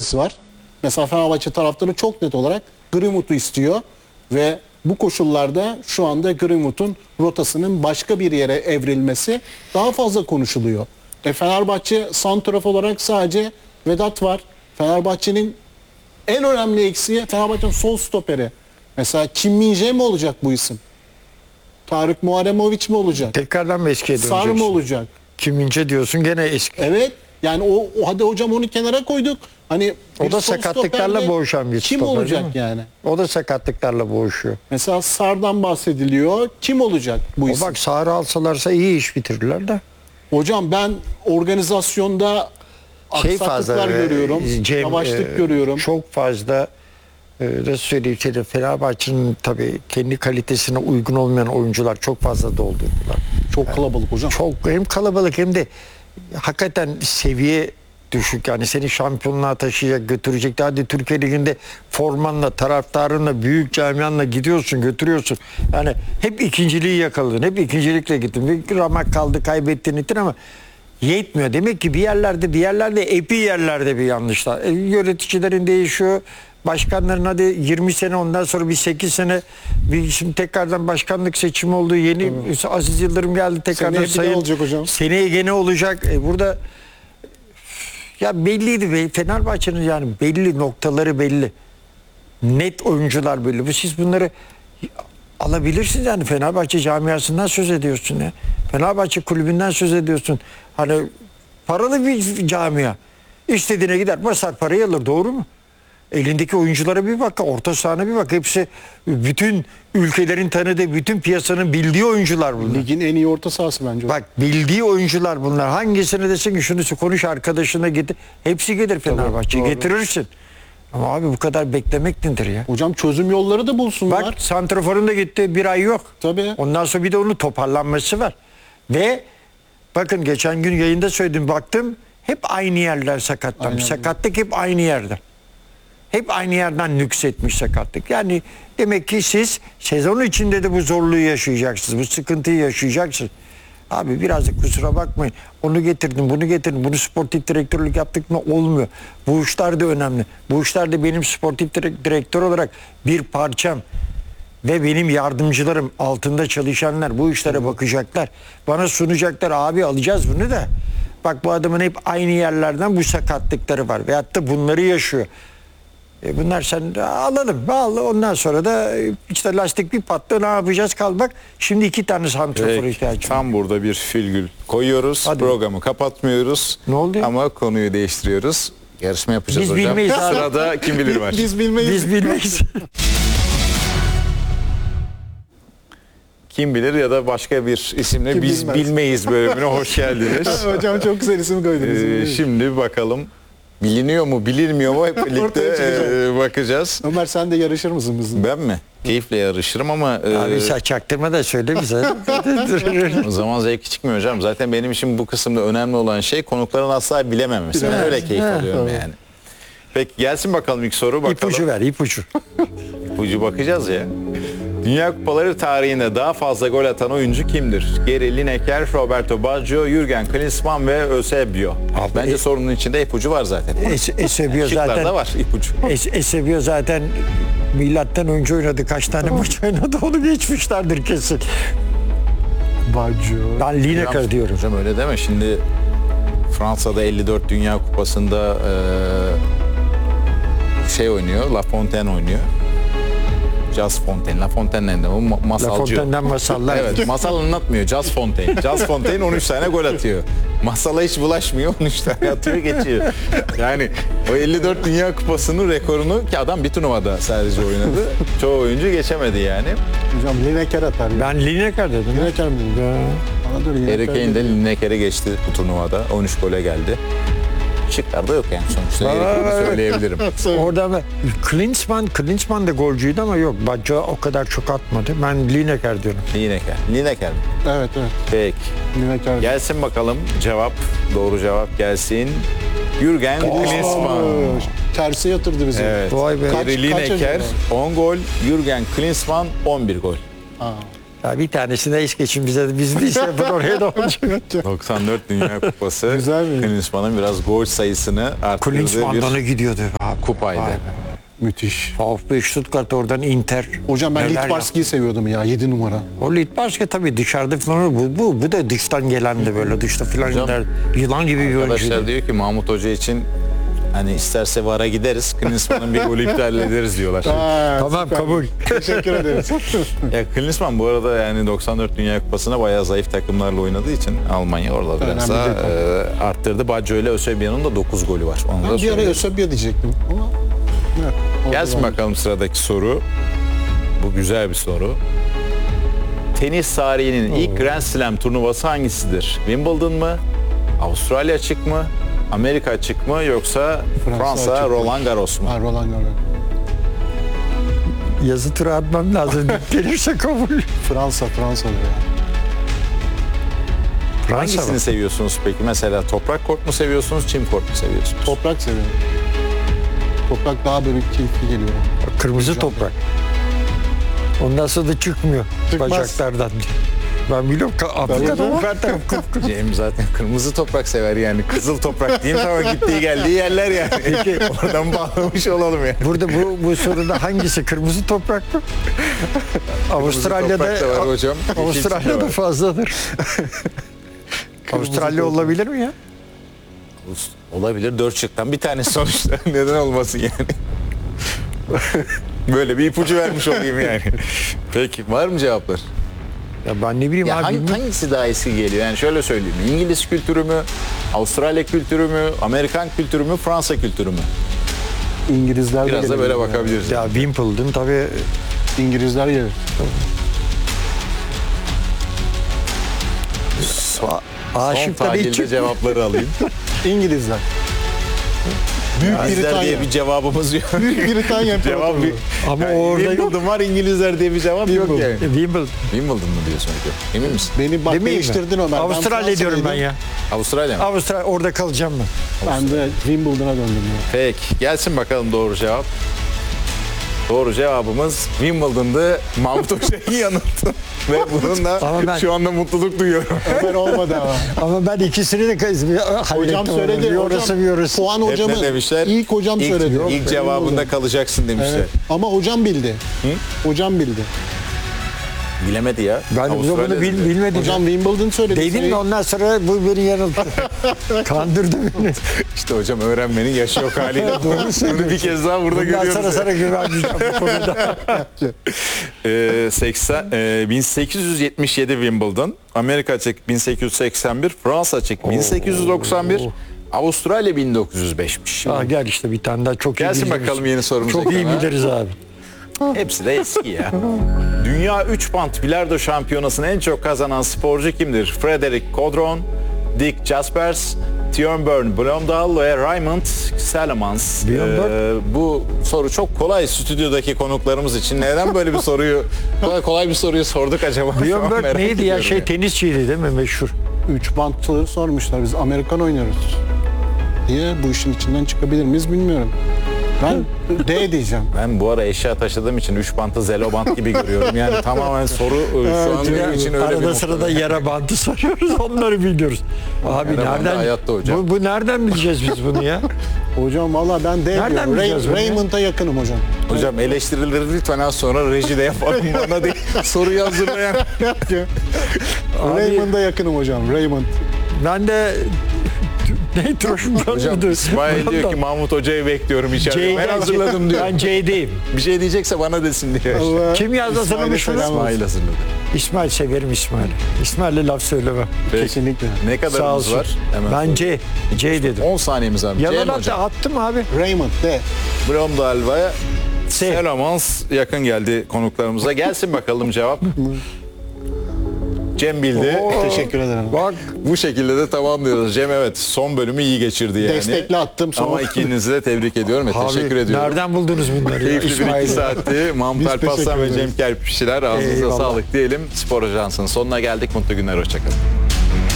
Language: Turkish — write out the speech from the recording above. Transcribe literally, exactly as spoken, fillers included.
beklentisi var. Mesela Fenerbahçe taraftarı çok net olarak Greenwood'u istiyor ve bu koşullarda şu anda Greenwood'un rotasının başka bir yere evrilmesi daha fazla konuşuluyor. E Fenerbahçe santrafor olarak sadece Vedat var. Fenerbahçe'nin en önemli eksiği Fenerbahçe'nin sol stoperi. Mesela Kim Min-jae mi olacak bu isim? Tarık Muharemovic mi olacak? Tekrardan mı eskiye Sar döneceksin? mı olacak? Kim Min-jae diyorsun gene eski. Evet. Yani o, o hadi hocam onu kenara koyduk. Hani O bir da sol sakatlıklarla stoperle boğuşan bir kim stoper, olacak değil mi? yani? O da sakatlıklarla boğuşuyor. Mesela Sar'dan bahsediliyor. Kim olacak bu O isim? bak Sarı alsalarsa iyi iş bitirirler de. Hocam ben organizasyonda Şey aksaklıklar fazla görüyorum. e, Cem, yavaşlık e, görüyorum. Çok fazla e, nasıl söyleyeyim seni, Fenerbahçe'nin tabii kendi kalitesine uygun olmayan oyuncular çok fazla doldurdular. Çok kalabalık hocam. Çok hem kalabalık hem de hakikaten seviye düşük. Yani seni şampiyonluğa taşıyacak, götürecek. Hadi Türkiye Ligi'nde formanla, taraftarınla, büyük camianla gidiyorsun, götürüyorsun. Yani hep ikinciliği yakaladın. Hep ikincilikle gittin. Bir ramak kaldı, kaybettin, ettin ama yetmiyor. Demek ki bir yerlerde, bir yerlerde, epi yerlerde bir yanlışlar. E, yöneticilerin değişiyor. Başkanların hadi yirmi sene, ondan sonra bir sekiz sene, bir şimdi tekrardan başkanlık seçimi oldu. Yeni evet. Aziz Yıldırım geldi tekrardan. Seneye bir sayın, de olacak hocam. Seneye gene olacak. E, burada ya belliydi be, Fenerbahçe'nin yani belli noktaları belli. Net oyuncular belli. Bu siz bunları alabilirsiniz yani. Fenerbahçe camiasından söz ediyorsun ya. Fenerbahçe kulübünden söz ediyorsun. Hani paralı bir camia. İstediğine gider basar parayı alır, doğru mu? Elindeki oyunculara bir bak, orta sahana bir bak. Hepsi bütün ülkelerin tanıdığı, bütün piyasanın bildiği oyuncular bunlar. Ligin en iyi orta sahası bence. Bak bildiği oyuncular bunlar. Hangisini desin ki şunu konuş arkadaşına getir. Hepsi gelir Fenerbahçe'ye, getirirsin. Ama abi bu kadar beklemek nedir ya? Hocam çözüm yolları da bulsunlar. Bak santraforun da gitti, bir ay yok. Tabii. Ondan sonra bir de onun toparlanması var. Ve bakın geçen gün yayında söyledim, baktım hep aynı yerler sakatlanmış. Aynen. Sakatlık hep aynı yerde. Hep aynı yerden nüksetmiş sakatlık. Yani demek ki siz sezon içinde de bu zorluğu yaşayacaksınız. Bu sıkıntıyı yaşayacaksınız. Abi birazcık kusura bakmayın. Onu getirdim, bunu getirdim. Bunu sportif direktörlük yaptık mı olmuyor. Bu işler de önemli. Bu işler de benim sportif direktör olarak bir parçam. Ve benim yardımcılarım, altında çalışanlar bu işlere bakacaklar. Bana sunacaklar, abi alacağız bunu da. Bak bu adamın hep aynı yerlerden bu sakatlıkları var. Veyahut da bunları yaşıyor. E bunlar sen alalım, al, ondan sonra da işte lastik bir patlı, ne yapacağız, kal bak. Şimdi iki tane santrafor ihtiyacım var. Tam burada bir filgül koyuyoruz. Hadi. Programı kapatmıyoruz. Ne oldu ya? Ama konuyu değiştiriyoruz. Yarışma yapacağız Biz hocam. bilmeyiz abi. Sırada kim bilir var. Biz bilmeyiz. Biz bilmeyiz. Kim bilir ya da başka bir isimle Kim biz bilmez. bilmeyiz bölümüne hoş geldiniz. Hocam çok güzel isim koydunuz. Ee, şimdi bakalım biliniyor mu bilinmiyor mu hep birlikte Ortaya çıkacak. e, bakacağız. Ömer sen de yarışır mısın bizimle? Ben mi? Keyifle yarışırım ama e, Abi sen çaktırma da söyle bize. o zaman zevki çıkmıyor hocam. Zaten benim için bu kısımda önemli olan şey konukların asla bilememesi. Ben Evet. öyle keyif Evet. alıyorum Tamam. yani. Peki gelsin bakalım ilk soru. Bakalım. İpucu ver, ipucu. İpucu bakacağız ya. Dünya Kupaları tarihinde daha fazla gol atan oyuncu kimdir? Geri Lineker, Roberto Baggio, Jürgen Klinsmann ve Eusebio. Abi, Bence e- sorunun içinde ipucu var zaten. Es Esebio Şıklarda zaten var ipucu. Es Esebio zaten milattan önce oynadı. Kaç tane maç oynadı onu geçmişlerdir kesin. Baggio. Ben Lineker diyorum. Hocam öyle deme. Şimdi Fransa'da elli dört Dünya Kupası'nda e, şey oynuyor, La Fontaine oynuyor. Jazz Fontaine, La Fontaine'den de o ma- La masalcı. Fontaine'den masallar. Evet, masal anlatmıyor. Jazz Fontaine. Jazz Fontaine on üç tane gol atıyor. Masala hiç bulaşmıyor. on üç tane atıyor, geçiyor. Yani o elli dört Dünya Kupası'nın rekorunu ki adam bir turnuvada sadece oynadı. Çoğu oyuncu geçemedi yani. Hocam Lineker atar ya. Ben Lineker dedim. Lineker mi? Ya. Bana da Lineker Harry Kane de dedi. Lineker'e geçti bu turnuvada. on üç gole geldi. Şıklarda yok yani sonuçta. Harry Kane'i söyleyebilirim. Orada ben, Klinsmann, Klinsmann da golcüydü ama yok. Baggio o kadar çok atmadı. Ben Lineker diyorum. Lineker. Lineker mi? Evet evet. Peki. Lineker. Gelsin bakalım cevap. Doğru cevap gelsin. Jürgen Klinsmann. Aa, tersi yatırdı bizi. Evet. Vay be. Kaç- Geri kaç Lineker acaba? on gol. Jürgen Klinsmann on bir gol. Aa. Ya bir tanesi de eş geçin bize de biz de işte yapın oraya da olacak. doksan dört Dünya Kupası. Güzel mi? Klinsmann'ın biraz gol sayısını arttırdığı Klinsmann'dan bir gidiyordu abi. kupaydı. Vay be. Müthiş. VfB Stuttgart oradan Inter. Hocam ben Neler Litbarski'yi seviyordum ya yedi numara. yaptı. O Litbarski tabii dışarıda falan bu, bu, bu da dıştan gelen de böyle dışta falan Hocam, gider. Yılan gibi bir Arkadaşlar oyuncuydu. diyor ki Mahmut Hoca için hani isterse VAR'a gideriz. Klinsmann'ın bir golü iptal ederiz diyorlar. Aa, Tamam süper. kabul. Teşekkür ederiz. Ya Klinsmann bu arada yani doksan dört Dünya Kupası'na bayağı zayıf takımlarla oynadığı için Almanya orada biraz Önemli daha değil. e, arttırdı. Baggio ile Ösebiyan'ın da dokuz golü var. Onu da Ben bir ara söyleyeyim. Ösebya diyecektim ama yok, oldu Gelsin olmadı. bakalım sıradaki soru. Bu güzel bir soru. Tenis tarihinin ilk Grand Slam turnuvası hangisidir? Wimbledon mı? Avustralya açık mı? Amerika açık mı? Yoksa Fransa Fransa, açık mı? Roland Garros mu? Ha, Roland Garros. Yazı tura atmam lazım. Gelirse kabul. Fransa, Fransa ya. Fransa Hangisini mı? seviyorsunuz peki? Mesela toprak kort mu seviyorsunuz, çim kort mu seviyorsunuz? Toprak seviyorum. Toprak daha böyle keyifli geliyor. Kırmızı toprak. Ondan sonra da çıkmıyor Çıkmaz. bacaklardan. Ben biliyorum ka- Afrika'da canım. her taraf kıpkırmızı. Cem zaten kırmızı toprak sever yani. Kızıl toprak diyeyim ama gittiği geldiği yerler yani. Peki oradan bağlamış olalım yani. Burada bu bu soruda hangisi kırmızı toprak mı? Avustralya'da toprak da var hocam. Yeşil Avustralya'da de var. fazladır. Avustralya olabilir mi ya? Olabilir dört şıktan bir tanesi sonuçta. Neden olmasın yani? Böyle bir ipucu vermiş olayım yani. Peki var mı cevaplar? Ya ben ne bileyim Ya abi. hangi, bilmiyorum. hangisi daha eski geliyor? Yani şöyle söyleyeyim. İngiliz kültürü mü? Avustralya kültürü mü? Amerikan kültürü mü? Fransa kültürü mü? İngilizler de Biraz da gelir böyle ya. bakabiliriz. Ya Wimbledon tabii İngilizler gelir. Son, son aşıkları tahlilde için cevapları alayım. İngilizler. Büyük İngilizler diye Britanya. bir cevabımız yok. Büyük Britanya Cevap bir... ama Yani orada yok. Wimbledon var, İngilizler diye bir cevap yok Wimbledon. yani. Wimbledon. Wimbledon mu diyorsun hocam? Emin misin? Beni bak Demeyeyim mi? değiştirdin Ömer. Ben Avustralya diyorum ben Fransa'daydım. ya. Avustralya mı? Avustralya orada kalacağım ben. Ben de Wimbledon'a döndüm ya. Peki. Gelsin bakalım doğru cevap. Doğru cevabımız Wimbledon'dı. Mahmut Hoca'yı yanılttım. Ve bununla Ama ben- şu anda mutluluk duyuyorum. Ömer olmadı ama. Ama ben ikisini de kaz- hallettim. Hocam söyledi. Bir orası hocam, bir orası. Puan Hep hocamın. ne demişler? İlk hocam İlk- söyledi. İlk Yok, cevabında Wimbledon. kalacaksın demişler. Evet. Ama hocam bildi. Hocam bildi. Bilemedi ya. Ben de bunu Avustralya bil, dedi. bilmedim. Hocam Wimbledon söyledi. Dedim Seni- de ondan sonra bu beni yanılttı. Kandırdı beni. İşte hocam öğrenmenin yaşı yok haliyle. Bunu bir kez daha burada Bundan görüyoruz. sonra sana güvenmeyeceğim bu konuda. Ee, seksen, e, bin sekiz yüz yetmiş yedi Wimbledon, Amerika açık bin sekiz yüz seksen bir, Fransa açık bin sekiz yüz doksan bir, Avustralya bin dokuz yüz beşmiş. Aa, gel işte bir tane daha çok iyi Gelsin biliriz. bakalım yeni sorumuz Çok iyi ekrana. biliriz abi. Hepsi de eski ya. Dünya üç bant bilardo şampiyonasını en çok kazanan sporcu kimdir? Frederick Caudron, Dick Jaspers, Thorburn Blomdahl ve Raymond Salamans. Blomdahl. Ee, bu soru çok kolay stüdyodaki konuklarımız için. Neden böyle bir soruyu kolay, kolay bir soruyu sorduk acaba? Şu an Björn merak neydi ya ediyorum şey ya. tenisçiydi değil mi meşhur? Üç bantları sormuşlar. Biz Amerikan oynuyoruz diye bu işin içinden çıkabilir miyiz bilmiyorum. Ben D diyeceğim. Ben bu ara eşya taşıdığım için üç bantı zelobant gibi görüyorum. Yani tamamen soru e, şu an benim için öyle bir Arada noktada. sırada yara bandı soruyoruz onları biliyoruz. Abi Yara bandı nereden hayatta hocam. Bu, bu nereden bileceğiz biz bunu ya? Hocam valla ben D Nereden diyorum. bileceğiz Ray- bunu ya? Raymond'a yakınım hocam. Hocam eleştirileri lütfen az sonra rejide yapalım bana değil. Soruyu hazırlayan. Raymond'a yakınım hocam. Raymond. Ben de ne troşumdan Hocam İsmail diyor ki Mahmut Hoca'yı bekliyorum içeride. Ben hazırladım diyor. Ben C'deyim. Bir şey diyecekse bana desin diyor. işte. Allah. Kim yazdı İsmail'e hatırlamış selam mısın? olsun. İsmail hazırladı. İsmail severim İsmail'i. İsmail'le laf söylemem. Peki. Kesinlikle. Ne Sağ kadarımız olsun. var? Hemen Ben sorayım. C. C dedim. on saniyemiz var. Cem Yalan hocam. hatta attım abi. Raymond D. Blomdahl ve C. Selamans yakın geldi konuklarımıza. Gelsin bakalım cevap. Cem bildi. Oo. Teşekkür ederim. Bak Bu şekilde de tamamlıyoruz. Cem evet son bölümü iyi geçirdi yani. Destekli attım sonra. Ama ikinizi de tebrik ediyorum ve abi teşekkür ediyorum. nereden buldunuz bunları? ya? Keyifli bir İsmail. iki saatti. Mahmut Biz Alparslan teşekkür ve Cem ederiz. Kerpiççiler ağzınıza Eyvallah. sağlık diyelim. Spor Ajansı'nın sonuna geldik. Mutlu günler, hoşçakalın.